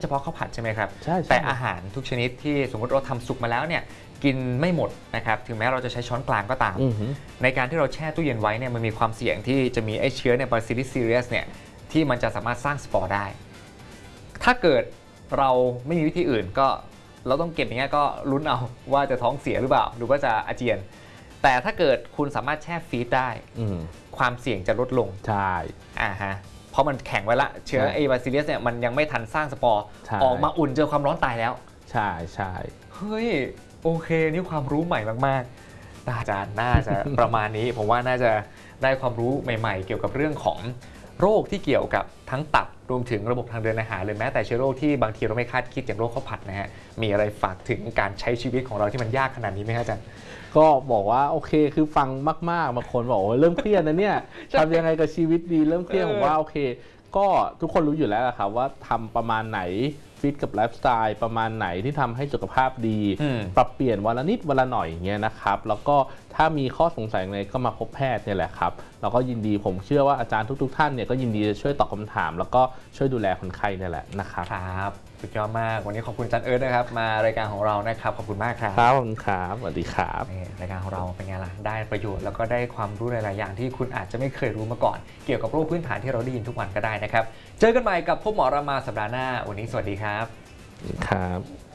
เฉพาะข้าวผัดใช่ไหมครับใช่แต่อาหารทุกชนิดที่สมมติเราทำสุกมาแล้วเนี่ยกินไม่หมดนะครับถึงแม้เราจะใช้ช้อนกลางก็ตามในการที่เราแช่ตู้เย็นไว้เนี่ยมันมีความเสี่ยงที่จะมีไอ้เชื้อเนี่ย Bacillus cereus เนี่ยที่มันจะสามารถสร้างสปอร์ได้ถ้าเกิดเราไม่มีวิธีอื่นก็เราต้องเก็บอย่างเงี้ยก็ลุ้นเอาว่าจะท้องเสียหรือเปล่าหรือว่าจะอาเจียนแต่ถ้าเกิดคุณสามารถแช่ฟรีซได้ความเสี่ยงจะลดลงใช่ฮะเพราะมันแข็งไว้ละเชื้อไอ้บาซิเลียสเนี่ยมันยังไม่ทันสร้างสปอร์ออกมาอุ่นเจอความร้อนตายแล้วใช่ใช่เฮ้ยโอเคนี่ความรู้ใหม่มากๆอาจารย์น่าจะประมาณนี้ผมว่าน่าจะได้ความรู้ใหม่ๆเกี่ยวกับเรื่องของโรคที่เกี่ยวกับทั้งตับรวมถึงระบบทางเดินอาหารหรือแม้แต่เชื้อโรคที่บางทีเราไม่คาดคิดอย่างโรคข้าวผัดนะฮะมีอะไรฝากถึงการใช้ชีวิตของเราที่มันยากขนาดนี้ไหมครับอาจารย์ก็บอกว่าโอเคคือฟังมากๆบางคนบอกว่าเริ่มเครียดนะเนี่ยทำยังไงกับชีวิตดีเริ่มเครียดผมว่าโอเคก็ทุกคนรู้อยู่แล้วครับว่าทำประมาณไหนฟิตกับไลฟ์สไตล์ประมาณไหนที่ทำให้สุขภาพดีปรับเปลี่ยนวันละนิดวันละหน่อยอย่างเงี้ยนะครับแล้วก็ถ้ามีข้อสงสัยอะไรก็มาพบแพทย์เนี่ยแหละครับแล้วก็ยินดีผมเชื่อว่าอาจารย์ทุกๆท่านเนี่ยก็ยินดีจะช่วยตอบคำถามแล้วก็ช่วยดูแลคนไข้นี่แหละนะครับครับสุดยอดมากวันนี้ขอบคุณอาจารย์เอิร์ธนะครับมารายการของเรานะครับขอบคุณมากครับครับขอบคุณครับสวัสดีครับรายการของเราเป็นไงล่ะได้ประโยชน์แล้วก็ได้ความรู้หลายๆอย่างที่คุณอาจจะไม่เคยรู้มาก่อนเกี่ยวกับโรคพื้นฐานที่เราได้ยินทุกวันก็ได้นะครับเจอกันใหม่กับพบหมอรามาสัปดาห์หน้าวันนี้สวัสดีครับครับ